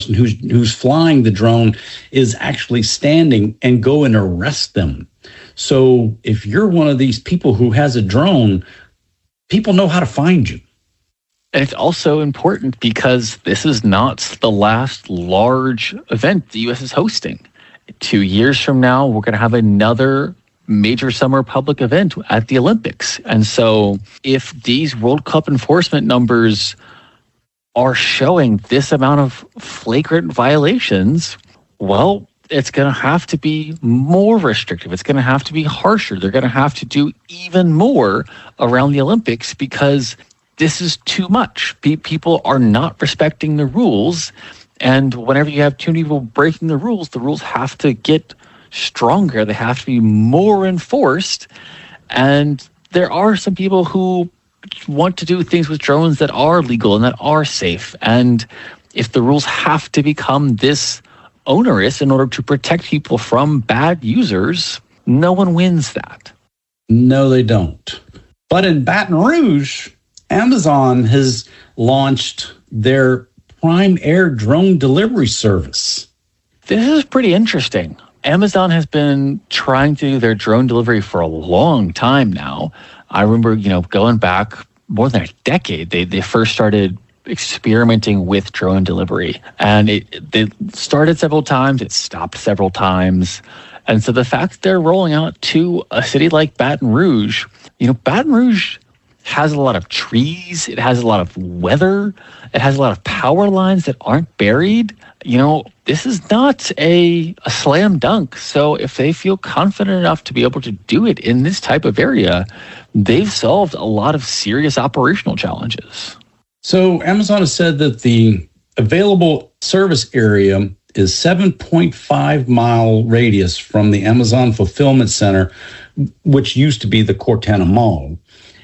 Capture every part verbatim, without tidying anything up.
who's who's flying the drone is actually standing and go and arrest them. So if you're one of these people who has a drone, people know how to find you. And it's also important because this is not the last large event the U S is hosting. Two years from now, we're going to have another major summer public event at the Olympics. And so if these World Cup enforcement numbers are showing this amount of flagrant violations, well, it's going to have to be more restrictive. It's going to have to be harsher. They're going to have to do even more around the Olympics because this is too much. Pe- people are not respecting the rules. And whenever you have too many people breaking the rules, the rules have to get stronger. They have to be more enforced. And there are some people who want to do things with drones that are legal and that are safe. And if the rules have to become this onerous in order to protect people from bad users, no one wins that. No, they don't. But in Baton Rouge, Amazon has launched their Prime Air drone delivery service. This is pretty interesting. Amazon has been trying to do their drone delivery for a long time now. I remember, you know, going back more than a decade, they they first started experimenting with drone delivery. And it, it started several times, it stopped several times. And so the fact that they're rolling out to a city like Baton Rouge, you know, Baton Rouge has a lot of trees, it has a lot of weather, it has a lot of power lines that aren't buried. You know, this is not a, a slam dunk. So if they feel confident enough to be able to do it in this type of area, they've solved a lot of serious operational challenges. So Amazon has said that the available service area is seven point five mile radius from the Amazon Fulfillment Center, which used to be the Cortana Mall.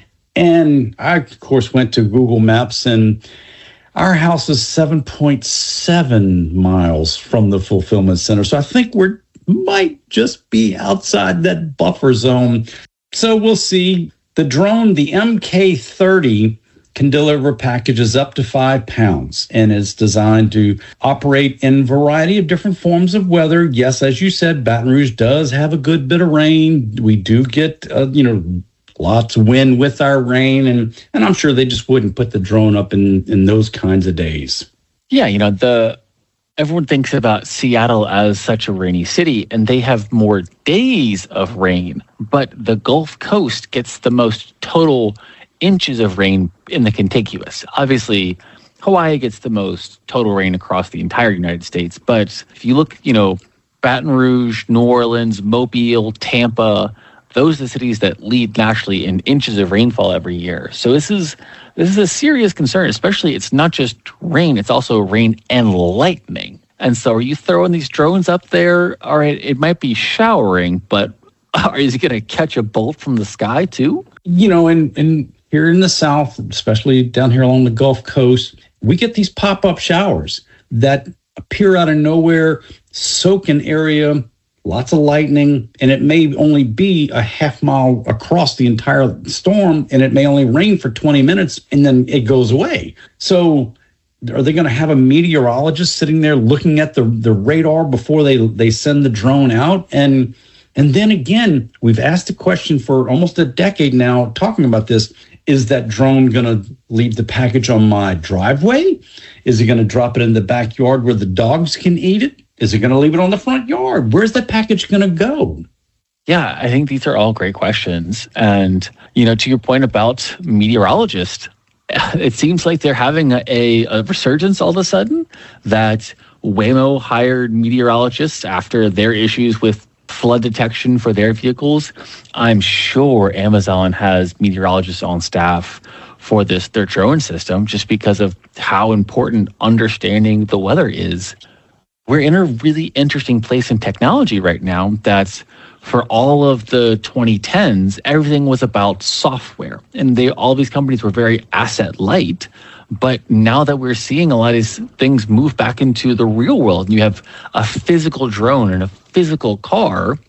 And I, of course, went to Google Maps, and our house is seven point seven miles from the fulfillment center. So I think we might just be outside that buffer zone. So we'll see. The drone, the M K thirty, can deliver packages up to five pounds and is designed to operate in a variety of different forms of weather. Yes, as you said, Baton Rouge does have a good bit of rain. We do get, uh, you know, lots of wind with our rain, and, and I'm sure they just wouldn't put the drone up in, in those kinds of days. Yeah, you know, the everyone thinks about Seattle as such a rainy city, and they have more days of rain, but the Gulf Coast gets the most total inches of rain in the contiguous. Obviously, Hawaii gets the most total rain across the entire United States, but if you look, you know, Baton Rouge, New Orleans, Mobile, Tampa, those are the cities that lead nationally in inches of rainfall every year. So this is this is a serious concern, especially it's not just rain, it's also rain and lightning. And so are you throwing these drones up there? All right, it might be showering, but are you going to catch a bolt from the sky too? You know, and, and here in the South, especially down here along the Gulf Coast, we get these pop-up showers that appear out of nowhere, soak an area, lots of lightning, and it may only be a half mile across the entire storm, and it may only rain for twenty minutes, and then it goes away. So are they going to have a meteorologist sitting there looking at the, the radar before they, they send the drone out? And and then again, we've asked the question for almost a decade now talking about this. Is that drone going to leave the package on my driveway? Is it going to drop it in the backyard where the dogs can eat it? Is it going to leave it on the front yard? Where's that package going to go? Yeah, I think these are all great questions. And, you know, to your point about meteorologists, it seems like they're having a, a resurgence all of a sudden, that Waymo hired meteorologists after their issues with flood detection for their vehicles. I'm sure Amazon has meteorologists on staff for this, their drone system, just because of how important understanding the weather is. We're in a really interesting place in technology right now that for all of the twenty tens, everything was about software. And they all these companies were very asset light. But now that we're seeing a lot of these things move back into the real world, and you have a physical drone and a physical car,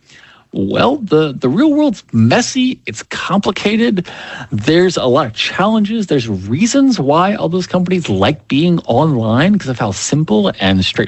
Well, the, the real world's messy. It's complicated. There's a lot of challenges. There's reasons why all those companies like being online because of how simple and straightforward